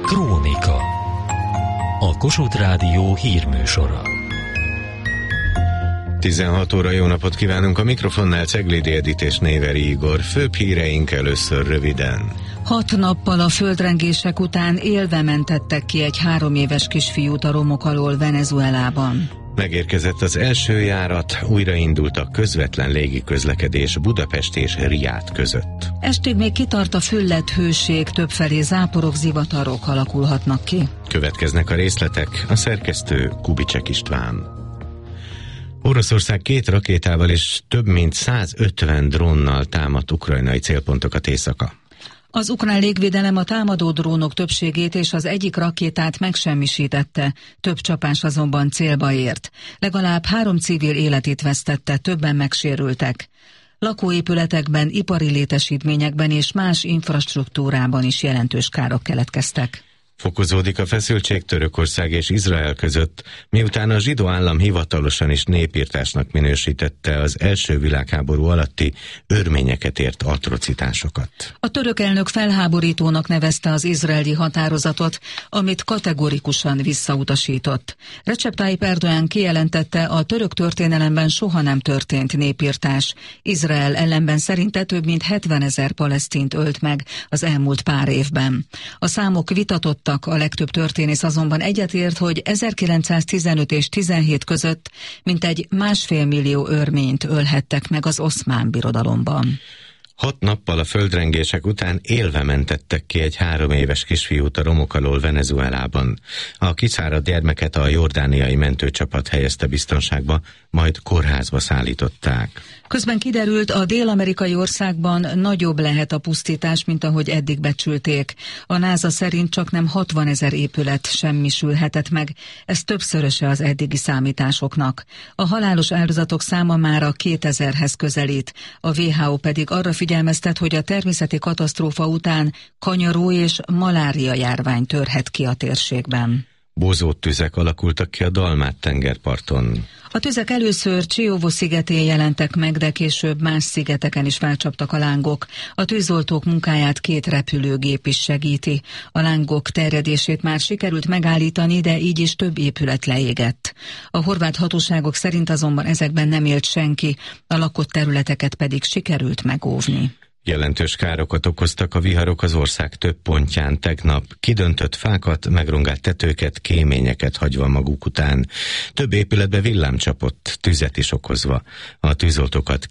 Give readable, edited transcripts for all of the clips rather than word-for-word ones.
Krónika. A Kossuth Rádió hírműsora. 16 óra, jó napot kívánunk, a mikrofonnál Ceglidi Edit és Néveri Igor. Főbb híreink először röviden. 6 nappal a földrengések után élve mentettek ki egy 3 éves kisfiút a romok alól Venezuelában. Megérkezett az első járat, újraindult a közvetlen légiközlekedés Budapest és Riad között. Estig még kitart a füllett hőség, többfelé záporok, zivatarok alakulhatnak ki. Következnek a részletek, a szerkesztő Kubicek István. Oroszország 2 rakétával és több mint 150 drónnal támadt ukrajnai célpontokat éjszaka. Az ukrán légvédelem a támadó drónok többségét és az egyik rakétát megsemmisítette, több csapás azonban célba ért. Legalább 3 civil életét vesztette, többen megsérültek. Lakóépületekben, ipari létesítményekben és más infrastruktúrában is jelentős károk keletkeztek. Fokozódik a feszültség Törökország és Izrael között, miután a zsidó állam hivatalosan is népirtásnak minősítette az első világháború alatti örményeket ért atrocitásokat. A török elnök felháborítónak nevezte az izraeli határozatot, amit kategorikusan visszautasított. Recep Tayyip Erdoğan kijelentette, a török történelemben soha nem történt népirtás. Izrael ellenben szerinte több mint 70 000 palesztint ölt meg az elmúlt pár évben. A számok vitatottak, a legtöbb történész azonban egyetért, hogy 1915 és 17 között mintegy 1,5 millió örményt ölhettek meg az Oszmán Birodalomban. 6 nappal a földrengések után élve mentettek ki egy 3 éves kisfiút a romok alól Venezuelában. A kiszáradt gyermeket a jordániai mentőcsapat helyezte biztonságba, majd kórházba szállították. Közben kiderült, a dél-amerikai országban nagyobb lehet a pusztítás, mint ahogy eddig becsülték. A NASA szerint csaknem 60 000 épület semmisülhetett meg, ez többszöröse az eddigi számításoknak. A halálos áldozatok száma már a 2000-hez közelít, a WHO pedig arra figyelmeztet, hogy a természeti katasztrófa után kanyaró és malária járvány törhet ki a térségben. Bozóttüzek alakultak ki a Dalmát-tengerparton. A tüzek először Csiovo szigetén jelentek meg, de később más szigeteken is felcsaptak a lángok. A tűzoltók munkáját 2 repülőgép is segíti. A lángok terjedését már sikerült megállítani, de így is több épület leégett. A horvát hatóságok szerint azonban ezekben nem élt senki, a lakott területeket pedig sikerült megóvni. Jelentős károkat okoztak a viharok az ország több pontján tegnap, kidöntött fákat, megrongált tetőket, kéményeket hagyva maguk után. Több épületbe villám csapott, tüzet is okozva. A tűzoltókat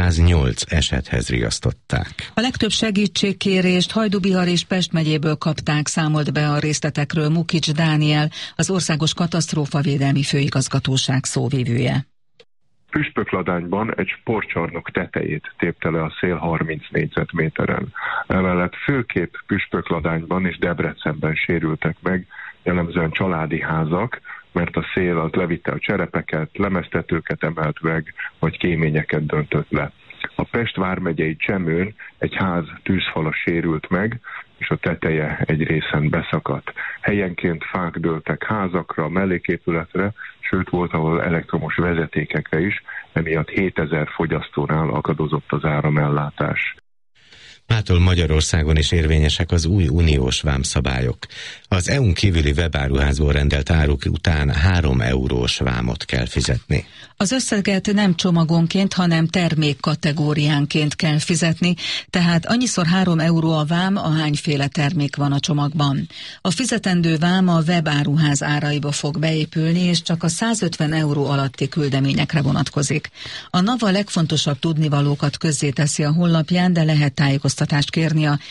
208 esethez riasztották. A legtöbb segítségkérést Hajdú-Bihar és Pest megyéből kapták, számolt be a részletekről Mukics Dániel, az Országos Katasztrófavédelmi Főigazgatóság szóvivője. Püspökladányban egy sportcsarnok tetejét tépte le a szél 30 négyzetméteren. Emellett főképp Püspökladányban és Debrecenben sérültek meg, jellemzően családi házak, mert a szél az levitte a cserepeket, lemeztetőket emelt meg, vagy kéményeket döntött le. A Pest vármegyei Csemőn egy ház tűzfala sérült meg, és a teteje egy részen beszakadt. Helyenként fák dőltek házakra, melléképületre, sőt volt, ahol elektromos vezetékekre is, emiatt 7000 fogyasztónál akadozott az áramellátás. Mától Magyarországon is érvényesek az új uniós vámszabályok. Az EU-n kívüli webáruházból rendelt áruk után 3 eurós vámot kell fizetni. Az összeget nem csomagonként, hanem termékkategóriánként kell fizetni, tehát annyiszor 3 euró a vám, ahányféle termék van a csomagban. A fizetendő vám a webáruház áraiba fog beépülni, és csak a 150 euró alatti küldeményekre vonatkozik. A NAV a legfontosabb tudnivalókat közzéteszi a honlapján, de lehet tájékoztatást kérni a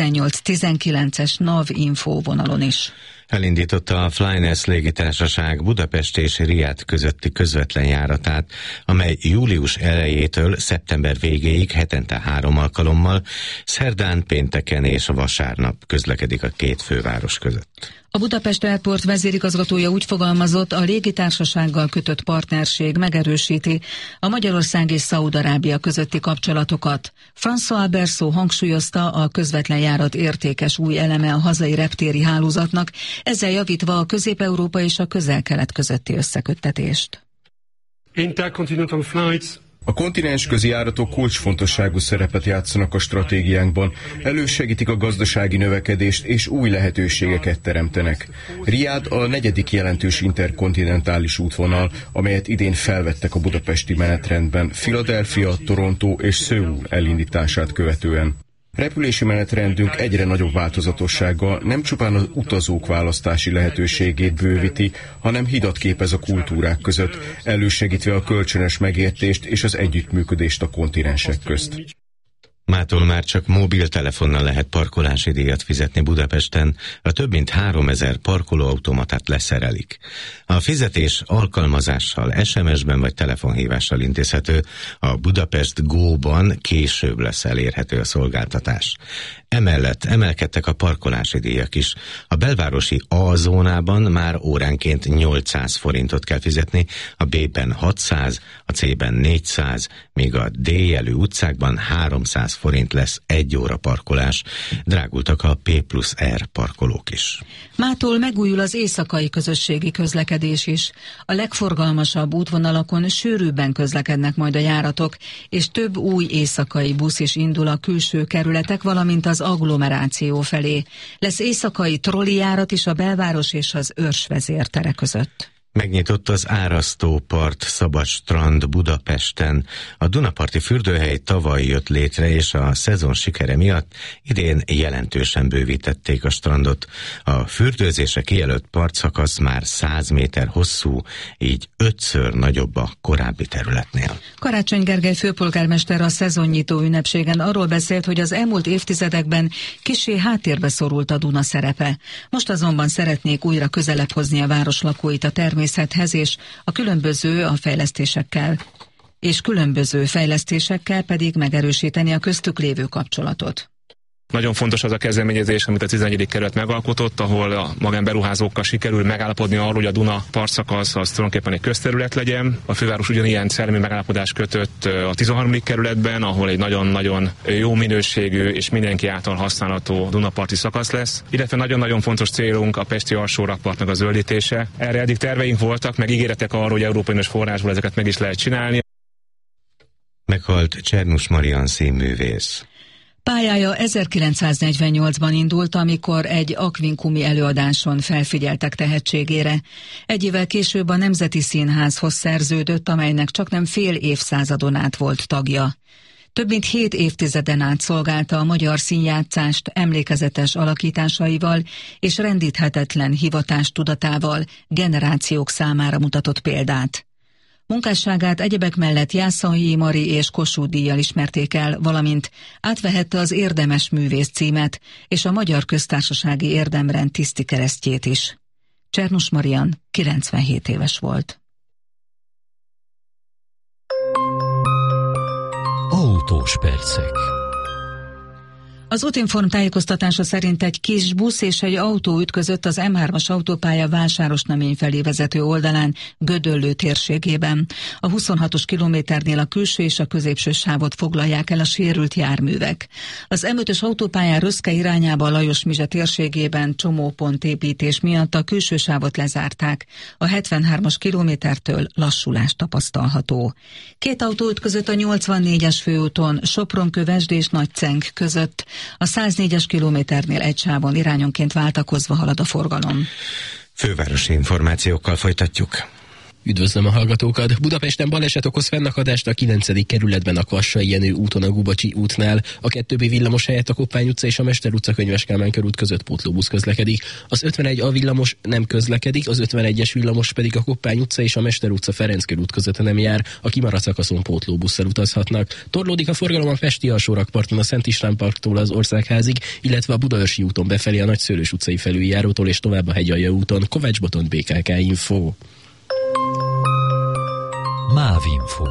18-19-es NAV info vonalon is. Elindította a Flynas légitársaság Budapest és Riad közötti közvetlen járatát, amely július elejétől szeptember végéig hetente 3 alkalommal, szerdán, pénteken és vasárnap közlekedik a 2 főváros között. A Budapest Airport vezérigazgatója úgy fogalmazott, a légitársasággal kötött partnerség megerősíti a Magyarország és Szaúd-Arábia közötti kapcsolatokat. François Berceau hangsúlyozta, a közvetlen járat értékes új eleme a hazai reptéri hálózatnak, ezzel javítva a Közép-Európa és a Közel-Kelet közötti összeköttetést. Intercontinental flights A kontinensközi járatok kulcsfontosságú szerepet játszanak a stratégiánkban, elősegítik a gazdasági növekedést és új lehetőségeket teremtenek. Riad a 4. jelentős interkontinentális útvonal, amelyet idén felvettek a budapesti menetrendben Philadelphia, Toronto és Szöul elindítását követően. Repülési menetrendünk egyre nagyobb változatossággal nem csupán az utazók választási lehetőségét bővíti, hanem hidat képez a kultúrák között, elősegítve a kölcsönös megértést és az együttműködést a kontinensek közt. Mától már csak mobiltelefonnal lehet parkolási díjat fizetni Budapesten, a több mint 3000 parkolóautomatát leszerelik. A fizetés alkalmazással, SMS-ben vagy telefonhívással intézhető, a Budapest Go-ban később lesz elérhető a szolgáltatás. Emellett emelkedtek a parkolási díjak is. A belvárosi A-zónában már óránként 800 forintot kell fizetni, a B-ben 600, a C-ben 400, míg a D-jelű utcákban 300 forint lesz 1 óra parkolás. Drágultak a P+R parkolók is. Mától megújul az éjszakai közösségi közlekedés is. A legforgalmasabb útvonalakon sűrűbben közlekednek majd a járatok, és több új éjszakai busz is indul a külső kerületek, valamint az agglomeráció felé. Lesz éjszakai trollijárat is a belváros és az Őrs vezértere között. Megnyitott az Árasztópart Szabad Strand Budapesten. A Dunaparti fürdőhely tavaly jött létre, és a szezon sikere miatt idén jelentősen bővítették a strandot. A fürdőzésre kijelölt partszakasz már 100 méter hosszú, így 5-ször nagyobb a korábbi területnél. Karácsony Gergely főpolgármester a szezonnyitó ünnepségen arról beszélt, hogy az elmúlt évtizedekben kissé háttérbe szorult a Duna szerepe. Most azonban szeretnék újra közelebb hozni a város lakóit a természethez és a különböző fejlesztésekkel pedig megerősíteni a köztük lévő kapcsolatot. Nagyon fontos az a kezdeményezés, amit a 11. kerület megalkotott, ahol a magánberuházókkal sikerül megállapodni arról, hogy a Duna partszakasz az tulajdonképpen egy közterület legyen. A főváros ugyanilyen szellemi megállapodást kötött a 13. kerületben, ahol egy nagyon-nagyon jó minőségű és mindenki által használható Dunaparti szakasz lesz. Illetve nagyon-nagyon fontos célunk a pesti alsórakpartnak a zöldítése. Erre eddig terveink voltak, meg ígéretek arról, hogy Európai Uniós forrásból ezeket meg is lehet csinálni. Meghalt Csernus Marian színművész. Pályája 1948-ban indult, amikor egy akvinkumi előadáson felfigyeltek tehetségére. Egy évvel később a Nemzeti Színházhoz szerződött, amelynek csaknem fél évszázadon át volt tagja. Több mint 7 évtizeden át szolgálta a magyar színjátszást emlékezetes alakításaival és rendíthetetlen hivatástudatával, generációk számára mutatott példát. Munkásságát egyebek mellett Jászai Mari és Kossuth díjjal ismerték el, valamint átvehette az érdemes művész címet és a Magyar Köztársasági Érdemrend tisztikeresztjét is. Csernus Marian 97 éves volt. Autós percek. Az Útinform tájékoztatása szerint egy kis busz és egy autó ütközött az M3-as autópálya Vásárosnamény felé vezető oldalán, Gödöllő térségében. A 26-os kilométernél a külső és a középső sávot foglalják el a sérült járművek. Az M5-ös autópályán Röszke irányába a Lajos-Mizse térségében csomópontépítés miatt a külső sávot lezárták. A 73-as kilométertől lassulás tapasztalható. 2 autó ütközött a 84-es főúton Sopron-Kövesd és Nagyceng között. A 104-es kilométernél egy sávon irányonként váltakozva halad a forgalom. Fővárosi információkkal folytatjuk. Üdvözlöm a hallgatókat! Budapesten baleset okoz fennakadást a 9. kerületben a Kvassai Jenő úton a Gubacsi útnál. A 2B villamos helyett a Koppány utca és a Mester utca Könyves Kálmán körút között pótlóbusz közlekedik. Az 51A villamos nem közlekedik, az 51-es villamos pedig a Koppány utca és a Mester utca Ferenc körút között nem jár, a kimaradt szakaszon pótlóbusszal utazhatnak. Torlódik a forgalom a Pesti alsórakparton a Szent István parktól az Országházig, illetve a Budaörsi úton befelé a Nagyszőlős utcai felüljárótól és tovább a Hegyalja úton. Kovács Botont, BKK Info. Mávinfo.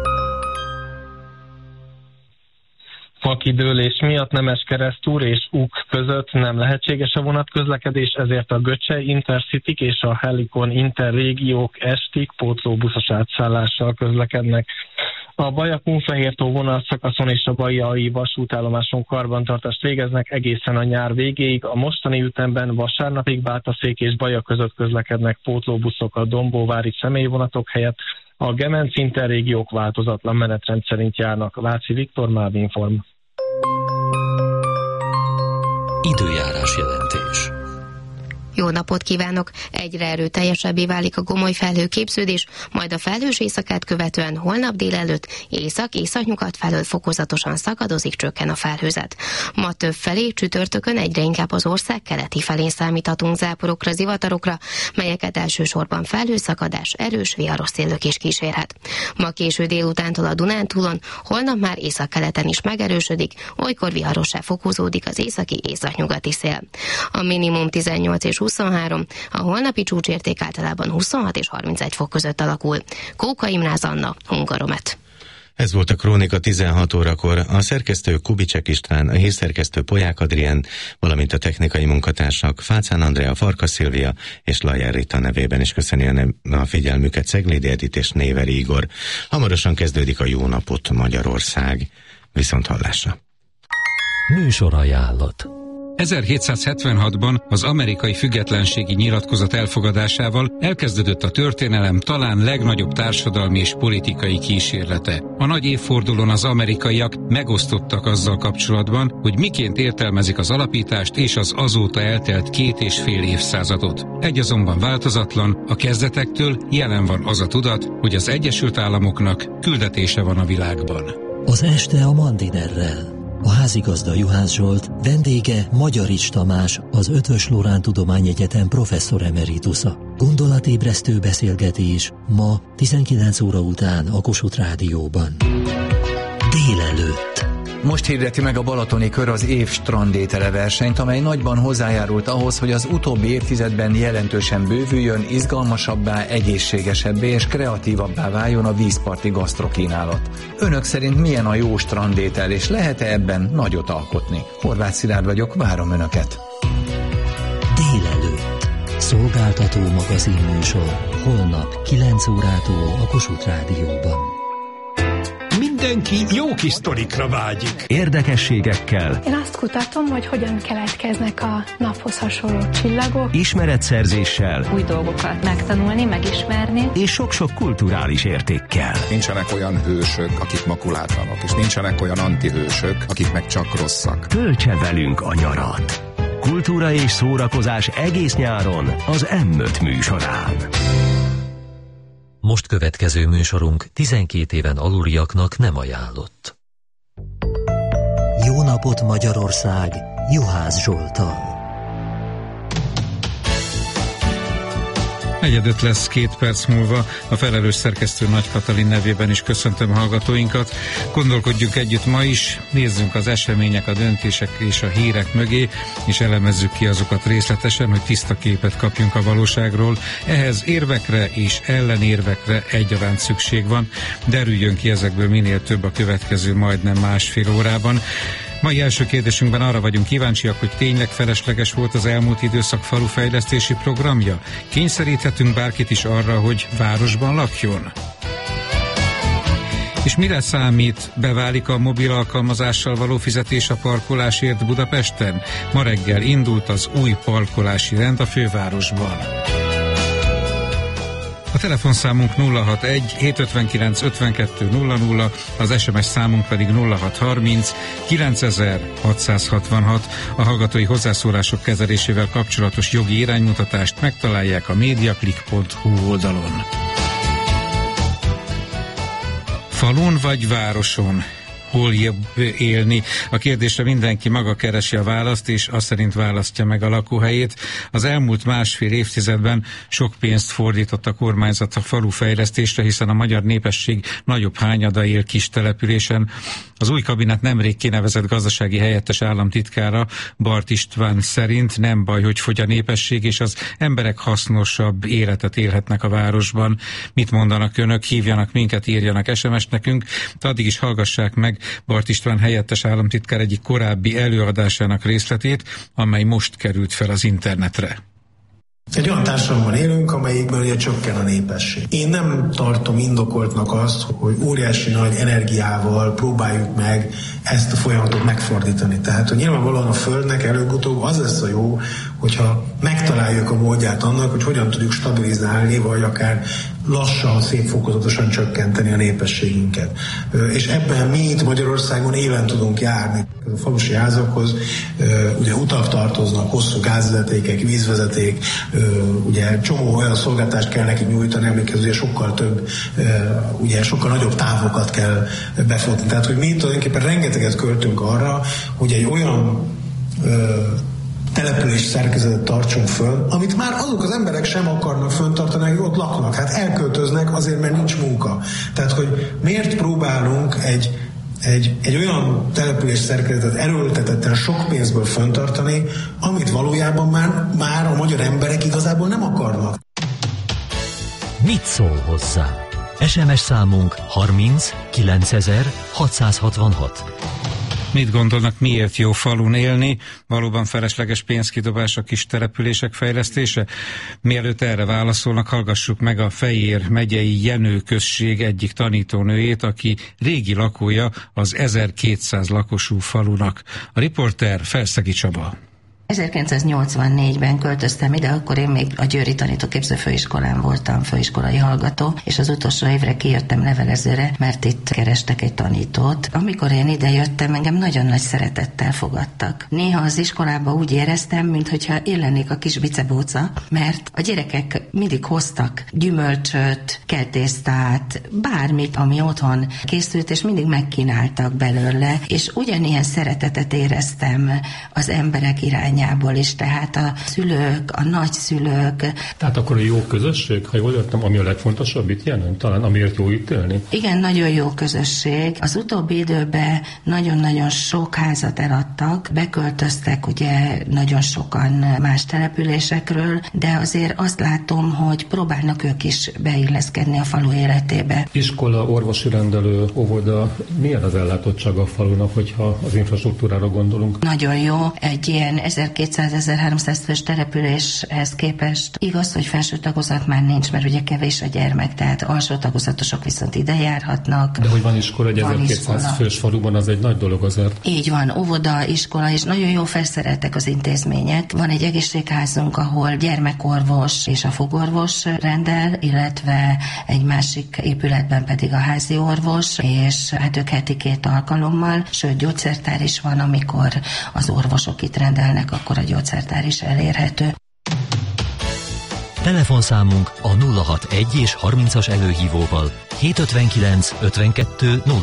Fakidőlés miatt Nemeskeresztúr és Uk között nem lehetséges a vonatközlekedés, ezért a Göcse Intercity és a Helikon Interrégiók estig pótlóbuszos átszállással közlekednek. A Baja-Kunfehértó vonalszakaszon és a bajai vasútállomáson karbantartást végeznek egészen a nyár végéig. A mostani ütemben vasárnapig Bátaszék és Baja között közlekednek pótlóbuszok a dombóvári személyvonatok helyett. A Gemenc interrégiók változatlan menetrend szerint járnak. Váci Viktor, Mávinform. Időjárás jelentés. Jó napot kívánok! Egyre erőteljesebbé válik a gomoly felhőképződés, majd a felhős éjszakát követően holnap délelőtt észak-északnyugat felől fokozatosan szakadozik, csökken a felhőzet. Ma több felé csütörtökön egyre inkább az ország keleti felén számíthatunk záporokra, zivatarokra, melyeket elsősorban felhőszakadás, erős viharos szélök is kísérhet. Ma késő délutántól a Dunántúlon, holnap már északkeleten is megerősödik, olykor viharossá fokozódik az északi-északnyugati szél. A minimum 18 és 23, a holnapi csúcsérték általában 26 és 31 fok között alakul. Kóka Imráz Anna, Hungaromet. Ez volt a Krónika 16 órakor. A szerkesztő Kubicek István, a hírszerkesztő Polyák Adrien, valamint a technikai munkatársak Fácán Andrea, Farkas Szilvia és Lajer Rita nevében is köszöni a figyelmüket Ceglédi Edit és Néveri Igor. Hamarosan kezdődik a Jó napot Magyarország. Viszonthallásra. Műsorajánlat. 1776-ban az amerikai függetlenségi nyilatkozat elfogadásával elkezdődött a történelem talán legnagyobb társadalmi és politikai kísérlete. A nagy évfordulón az amerikaiak megosztottak azzal kapcsolatban, hogy miként értelmezik az alapítást és az azóta eltelt 2,5 évszázadot. Egy azonban változatlan, a kezdetektől jelen van az a tudat, hogy az Egyesült Államoknak küldetése van a világban. Az este a Mandinerrel. A házigazda Juhász Zsolt, vendége Magyarics Tamás, az Eötvös Loránd Tudományegyetem professzor emeritusa. Gondolatébresztő beszélgetés ma 19 óra után a Kossuth Rádióban. Délelőtt. Most hirdeti meg a Balatoni Kör az év strandétele versenyt, amely nagyban hozzájárult ahhoz, hogy az utóbbi évtizedben jelentősen bővüljön, izgalmasabbá, egészségesebbé és kreatívabbá váljon a vízparti gasztrokínálat. Önök szerint milyen a jó strandétel, és lehet-e ebben nagyot alkotni? Horváth Szilárd vagyok, várom Önöket! Délelőtt. Szolgáltató magazinműsor. Holnap 9 órától a Kossuth Rádióban. Mindenki jó kis sztorikra vágyik. Érdekességekkel. Én azt kutatom, hogy hogyan keletkeznek a naphoz hasonló csillagok. Ismeretszerzéssel. Új dolgokat megtanulni, megismerni. És sok-sok kulturális értékkel. Nincsenek olyan hősök, akik makulátlanok, és nincsenek olyan antihősök, akik meg csak rosszak. Töltse velünk a nyarat. Kultúra és szórakozás egész nyáron az M5 műsorán. Most következő műsorunk 12 éven aluliaknak nem ajánlott. Jó napot Magyarország, Juhász Zsolttal. Egyedött lesz 2 perc múlva. A felelős szerkesztő Nagy Katalin nevében is köszöntöm hallgatóinkat. Gondolkodjunk együtt ma is, nézzünk az események, a döntések és a hírek mögé, és elemezzük ki azokat részletesen, hogy tiszta képet kapjunk a valóságról. Ehhez érvekre és ellenérvekre egyaránt szükség van. Derüljön ki ezekből minél több a következő majdnem másfél órában. Mai első kérdésünkben arra vagyunk kíváncsiak, hogy tényleg felesleges volt az elmúlt időszak falufejlesztési programja? Kényszeríthetünk bárkit is arra, hogy városban lakjon? És mire számít, beválik a mobil alkalmazással való fizetés a parkolásért Budapesten? Ma reggel indult az új parkolási rend a fővárosban. A telefonszámunk 061 759 52 00, az SMS számunk pedig 0630 9666. A hallgatói hozzászólások kezelésével kapcsolatos jogi iránymutatást megtalálják a mediaclick.hu oldalon. Falun vagy városon? Hol jobb élni? A kérdésre mindenki maga keresi a választ, és azt szerint választja meg a lakóhelyét. Az elmúlt másfél évtizedben sok pénzt fordított a kormányzat a falufejlesztésre, hiszen a magyar népesség nagyobb hányada él kis településen. Az új kabinet nemrég kinevezett gazdasági helyettes államtitkára, Bart István szerint nem baj, hogy fogy a népesség, és az emberek hasznosabb életet élhetnek a városban. Mit mondanak önök? Hívjanak minket, írjanak SMS-t nekünk, de addig is hallgassák meg Bart István helyettes államtitkár egyik korábbi előadásának részletét, amely most került fel az internetre. Egy olyan társadalomban élünk, amelyikben ugye csökken a népesség. Én nem tartom indokoltnak azt, hogy óriási nagy energiával próbáljuk meg ezt a folyamatot megfordítani. Tehát, hogy nyilvánvalóan a Földnek előbb-utóbb az lesz a jó, hogyha megtaláljuk a módját annak, hogy hogyan tudjuk stabilizálni, vagy akár lassan, szép fokozatosan csökkenteni a népességünket. És ebben mi itt Magyarországon élen tudunk járni. A falusi házakhoz ugye utak tartoznak, hosszú gázvezetékek, vízvezeték, ugye csomó olyan szolgáltást kell nekik nyújtani, amikhez ugye sokkal több, ugye sokkal nagyobb távokat kell befutni. Tehát, hogy mi tulajdonképpen rengeteget költünk arra, hogy egy olyan település szerkezetet tartsunk föl, amit már azok az emberek sem akarnak föntartani, hogy ott laknak. Hát elköltöznek azért, mert nincs munka. Tehát, hogy miért próbálunk egy olyan település szerkezetet erőltetetten sok pénzből föntartani, amit valójában már a magyar emberek igazából nem akarnak. Mit szól hozzá? SMS számunk 30 9000 666. Mit gondolnak, miért jó falun élni? Valóban felesleges pénzkidobás a kis települések fejlesztése? Mielőtt erre válaszolnak, hallgassuk meg a Fejér megyei Jenő község egyik tanítónőjét, aki régi lakója az 1200 lakosú falunak. A riporter Felszegi Csaba. 1984-ben költöztem ide, akkor én még a Győri Tanítóképző Főiskolán voltam, főiskolai hallgató, és az utolsó évre kijöttem levelezőre, mert itt kerestek egy tanítót. Amikor én ide jöttem, engem nagyon nagy szeretettel fogadtak. Néha az iskolába úgy éreztem, mintha én lennék a kis bicebóca, mert a gyerekek mindig hoztak gyümölcsöt, keltésztát, bármit, ami otthon készült, és mindig megkínáltak belőle, és ugyanilyen szeretetet éreztem az emberek irányába is, tehát a szülők, a nagyszülők. Tehát akkor a jó közösség, ha jól értem, ami a legfontosabb itt jelent, talán amiért jó itt élni? Igen, nagyon jó közösség. Az utóbbi időben nagyon-nagyon sok házat eladtak, beköltöztek ugye nagyon sokan más településekről, de azért azt látom, hogy próbálnak ők is beilleszkedni a falu életébe. Iskola, orvosi rendelő, óvoda, milyen az ellátottsága a falunak, hogyha az infrastruktúrára gondolunk? Nagyon jó, egy ilyen 1200-1300 fős településhez képest. Igaz, hogy felső tagozat már nincs, mert ugye kevés a gyermek, tehát alsó tagozatosok viszont ide járhatnak. De hogy van iskola egy 1200 fős faluban, az egy nagy dolog azért. Így van, óvoda, iskola, és nagyon jó felszereltek az intézmények. Van egy egészségházunk, ahol gyermekorvos és a fogorvos rendel, illetve egy másik épületben pedig a házi orvos, és hát ők heti 2 alkalommal, sőt gyógyszertár is van, amikor az orvosok itt rendelnek, akkor a gyógyszertár is elérhető. Telefonszámunk a 061 és 30-as előhívóval 759 52 00.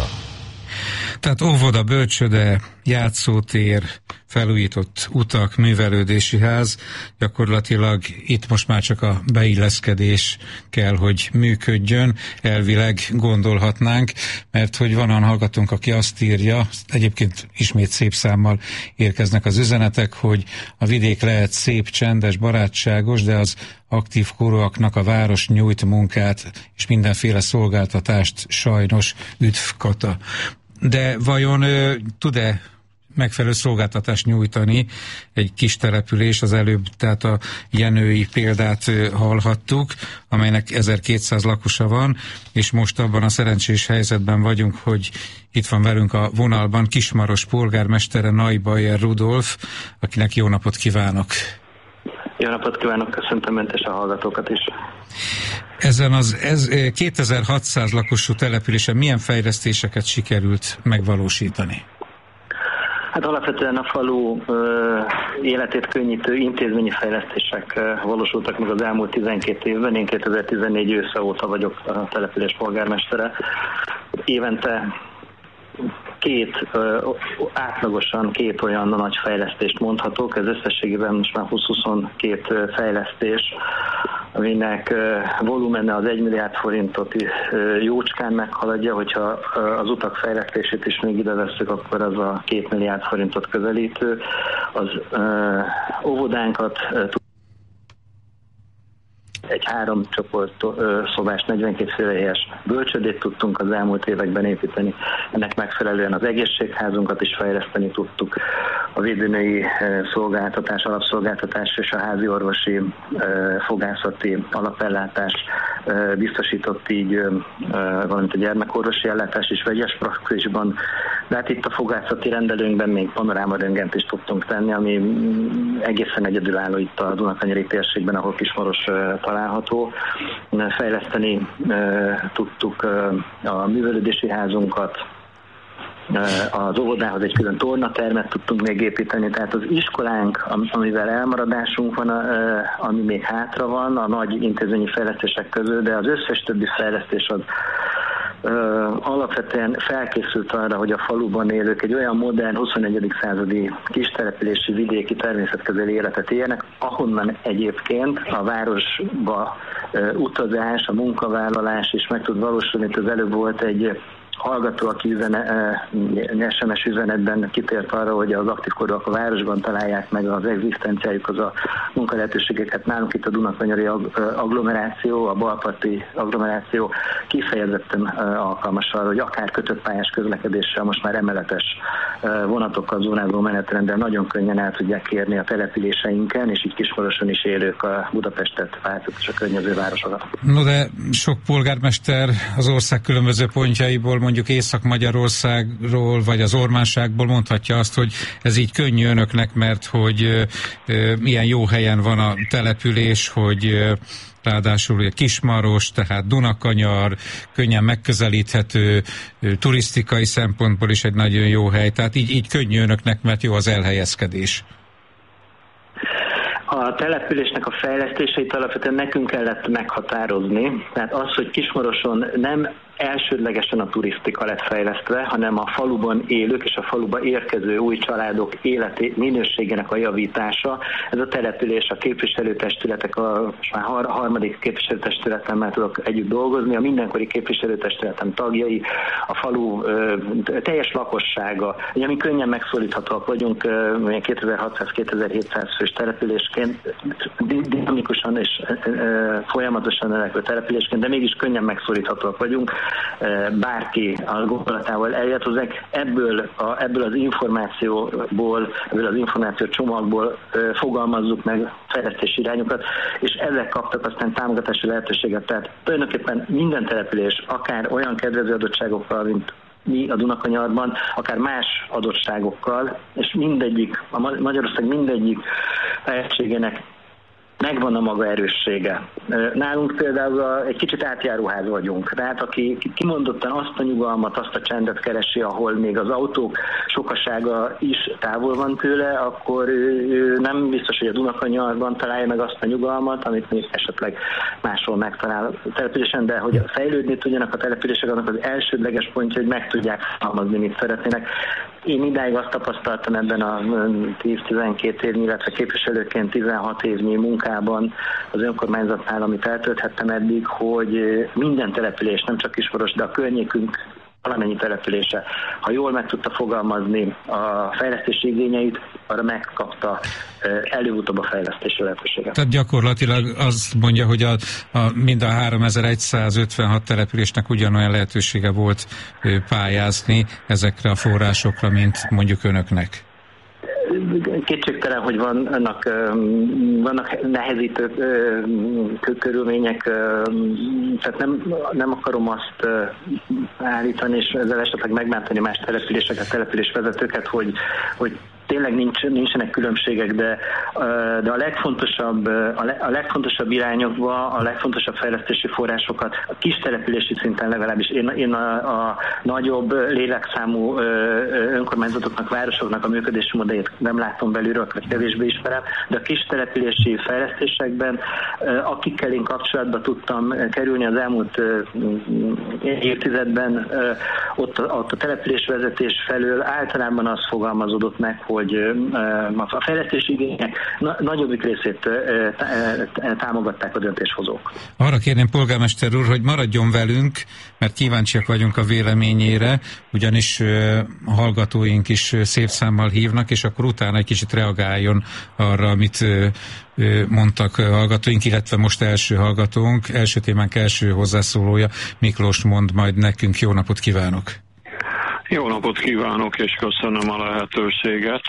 Tehát óvoda, bölcsöde, játszótér, felújított utak, művelődési ház, gyakorlatilag itt most már csak a beilleszkedés kell, hogy működjön, elvileg gondolhatnánk, mert hogy van olyan hallgatónk, aki azt írja, egyébként ismét szép számmal érkeznek az üzenetek, hogy a vidék lehet szép, csendes, barátságos, de az aktív korúaknak a város nyújt munkát és mindenféle szolgáltatást sajnos üdvkata. De vajon tud-e megfelelő szolgáltatást nyújtani egy kis település? Az előbb, tehát a jenői példát hallhattuk, amelynek 1200 lakosa van, és most abban a szerencsés helyzetben vagyunk, hogy itt van velünk a vonalban Kismaros polgármestere, Neubayer Rudolf, akinek jó napot kívánok! Jó napot kívánok, köszöntöm mentes a hallgatókat is! Ezen az 2600 lakosú településen milyen fejlesztéseket sikerült megvalósítani? Hát alapvetően a falu életét könnyítő intézményi fejlesztések valósultak meg az elmúlt 12 évben. Én 2014 ősze óta vagyok a település polgármestere. Évente átlagosan két olyan nagy fejlesztést mondhatok, ez összességében most már 20-22 fejlesztés, aminek volumene az 1 milliárd forintot jócskán meghaladja, hogyha az utak fejlesztését is még ide vesszük, akkor az a 2 milliárd forintot közelítő. Az óvodánkat egy 3 csoport szobás, 42 főhelyes bölcsödét tudtunk az elmúlt években építeni. Ennek megfelelően az egészségházunkat is fejleszteni tudtuk. A védőnői szolgáltatás, alapszolgáltatás és a házi orvosi fogászati alapellátás biztosított így, valamint a gyermekorvosi ellátás is vegyes praxisban De hát itt a fogászati rendelőnkben még panorámaröntgent is tudtunk tenni, ami egészen egyedülálló itt a Dunakanyari térségben, ahol Kismaros található. Fejleszteni tudtuk a művelődési házunkat, az óvodához egy külön tornatermet tudtunk még építeni, tehát az iskolánk, amivel elmaradásunk van, ami még hátra van a nagy intézményi fejlesztések közül, de az összes többi fejlesztés az alapvetően felkészült arra, hogy a faluban élők egy olyan modern 21. századi kistelepülési vidéki természetközeli életet éljenek, ahonnan egyébként a városba utazás, a munkavállalás is meg tud valósulni. Itt az előbb volt egy hallgató, aki SMS üzenetben kitért arra, hogy az aktív korúak a városban találják meg az egzisztenciájukhoz a munkalehetőségeket. Nálunk itt a Dunakanyari agglomeráció, a balparti agglomeráció kifejezetten alkalmas arra, hogy akár kötött pályás közlekedéssel, most már emeletes vonatokkal zónázó menetrenddel nagyon könnyen el tudják érni a településeinken, és így Kismaroson is élők a Budapestet, Vácot és a környező városokat. No de sok polgármester az ország különböző pontjaiból, mondjuk Észak-Magyarországról, vagy az Ormánságból mondhatja azt, hogy ez így könnyű önöknek, mert hogy milyen jó helyen van a település, hogy ráadásul Kismaros, tehát Dunakanyar, könnyen megközelíthető, turisztikai szempontból is egy nagyon jó hely, tehát így könnyű önöknek, mert jó az elhelyezkedés. A településnek a fejlesztéseit alapvetően nekünk kellett meghatározni, tehát az, hogy Kismaroson nem elsődlegesen a turisztika lett fejlesztve, hanem a faluban élők és a faluba érkező új családok életi minőségének a javítása. Ez a település, a képviselőtestületek, most már harmadik képviselőtestületemmel tudok együtt dolgozni, a mindenkori képviselőtestületem tagjai, a falu teljes lakossága. Ugye mi könnyen megszólíthatóak vagyunk, 2600-2700 fős településként, dinamikusan és folyamatosan növekvő településként, de mégis könnyen megszólíthatóak vagyunk. Bárki a gondolatával eljött hozzánk, ebből az információból, ebből az információcsomagból fogalmazzuk meg fejlesztési irányokat, és ezek kaptak aztán támogatási lehetőséget. Tehát tulajdonképpen minden település, akár olyan kedvező adottságokkal, mint mi a Dunakanyarban, akár más adottságokkal, és mindegyik, Magyarország mindegyik tehetségének megvan a maga erőssége. Nálunk például egy kicsit átjáróház vagyunk. Tehát aki kimondottan azt a nyugalmat, azt a csendet keresi, ahol még az autók sokasága is távol van tőle, akkor ő nem biztos, hogy a Dunakanyarban találja meg azt a nyugalmat, amit még esetleg máshol megtalál a településen, de hogy fejlődni tudjanak a települések, annak az elsődleges pontja, hogy meg tudják fogalmazni, mit szeretnének. Én idáig azt tapasztaltam ebben a 10-12 évnyi, illetve képviselőként 16 évnyi munkában az önkormányzatnál, amit eltölthettem eddig, hogy minden település, nem csak Kismaros, de a környékünk valamennyi települése, ha jól meg tudta fogalmazni a fejlesztési igényeit, arra megkapta előbb-utóbb a fejlesztési lehetőséget. Tehát gyakorlatilag azt mondja, hogy mind a 3156 településnek ugyanolyan lehetősége volt pályázni ezekre a forrásokra, mint mondjuk önöknek. Kétségtelen, hogy vannak nehezítő körülmények, tehát nem akarom azt állítani, és ezzel esetleg megbántani más településeket, településvezetőket, hogy tényleg nincsenek különbségek, de a legfontosabb irányokba, a legfontosabb fejlesztési forrásokat a kis települési szinten legalábbis én a nagyobb lélekszámú önkormányzatoknak, városoknak a működési modelljét nem látom belülről, vagy kevésbé ismerem, de a kis települési fejlesztésekben, akikkel én kapcsolatba tudtam kerülni az elmúlt évtizedben, ott a településvezetés felől általában az fogalmazódott meg, hogy a fejlesztési igények nagyobbik részét támogatták a döntéshozók. Arra kérném polgármester úr, hogy maradjon velünk, mert kíváncsiak vagyunk a véleményére, ugyanis a hallgatóink is szép számmal hívnak, és akkor utána egy kicsit reagáljon arra, amit mondtak hallgatóink, illetve most első hallgatónk, első témánk első hozzászólója, Miklós mond majd nekünk. Jó napot kívánok! Jó napot kívánok, és köszönöm a lehetőséget.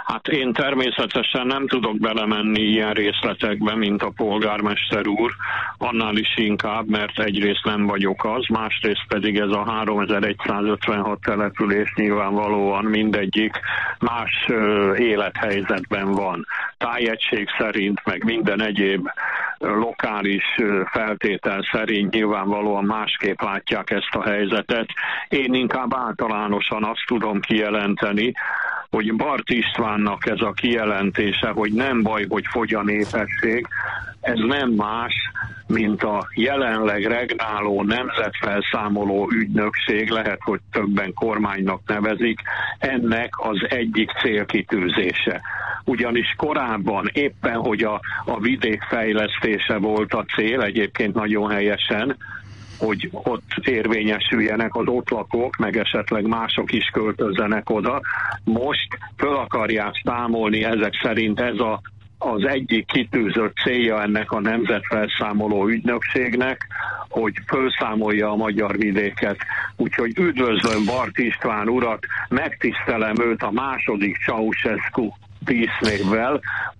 Hát én természetesen nem tudok belemenni ilyen részletekbe, mint a polgármester úr, annál is inkább, mert egyrészt nem vagyok az, másrészt pedig ez a 3156 település nyilvánvalóan mindegyik más élethelyzetben van. Tájegység szerint, meg minden egyéb lokális feltétel szerint nyilvánvalóan másképp látják ezt a helyzetet. Én inkább általánosan azt tudom kijelenteni, hogy Bart Istvánnak ez a kijelentése, hogy nem baj, hogy fogy a népesség, ez nem más, mint a jelenleg regnáló nemzetfelszámoló ügynökség, lehet, hogy többen kormánynak nevezik, ennek az egyik célkitűzése. Ugyanis korábban éppen, hogy a vidék fejlesztése volt a cél, egyébként nagyon helyesen, hogy ott érvényesüljenek az ott lakók, meg esetleg mások is költözzenek oda. Most föl akarják számolni ezek szerint az egyik kitűzött célja ennek a nemzetfelszámoló ügynökségnek, hogy fölszámolja a magyar vidéket. Úgyhogy üdvözlöm Bart István urat, megtisztelem őt a második Ceausescu dísznévvel,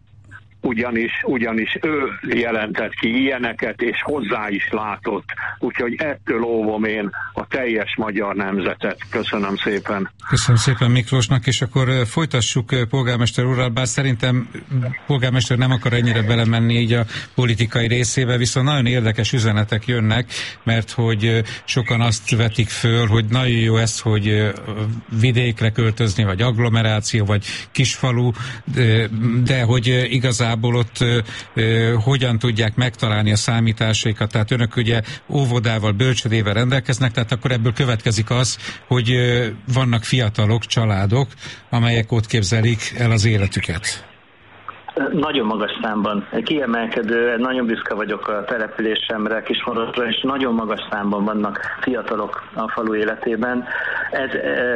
ugyanis ő jelentett ki ilyeneket, és hozzá is látott. Úgyhogy ettől óvom én a teljes magyar nemzetet. Köszönöm szépen. Köszönöm szépen Miklósnak, és akkor folytassuk polgármester úrral, bár szerintem polgármester nem akar ennyire belemenni így a politikai részébe, viszont nagyon érdekes üzenetek jönnek, mert hogy sokan azt vetik föl, hogy nagyon jó ez, hogy vidékre költözni, vagy agglomeráció, vagy kisfalu, de hogy igazából ott hogyan tudják megtalálni a számításaikat, tehát önök ugye óvodával, bölcsödével rendelkeznek, tehát akkor ebből következik az, hogy vannak fiatalok, családok, amelyek ott képzelik el az életüket. Nagyon magas számban, kiemelkedő, nagyon büszke vagyok a településemre, Kismarosra, és nagyon magas számban vannak fiatalok a falu életében. Ez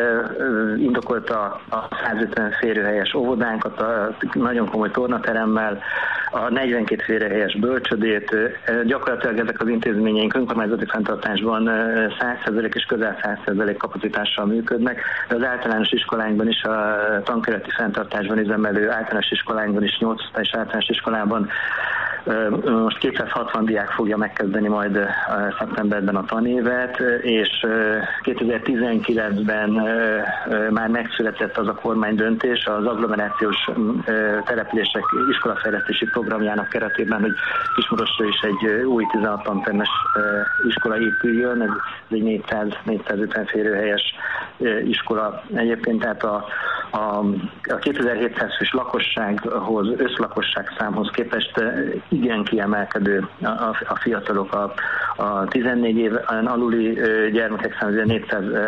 indokolta a 150 férőhelyes óvodánkat, a nagyon komoly tornateremmel, a 42 férőhelyes bölcsödét. Gyakorlatilag ezek az intézményeink önkormányzati fenntartásban 100% és közel 100% kapacitással működnek, de az általános iskolánkban is, a tankereti fenntartásban üzemelő általános iskolánkban is, 8 osztályos általános iskolában most 260 diák fogja megkezdeni majd szeptemberben a tanévet, és 2019-ben már megszületett az a kormánydöntés az agglomerációs települések iskolafejlesztési programjának keretében, hogy Kismarosra is egy új 16 tantermes iskola épüljön, ez egy 400-450 férőhelyes iskola. Egyébként tehát a 2700 fős lakossághoz, összlakosság számhoz képest igen kiemelkedő a fiatalok, a 14 éven aluli gyermekek számára 400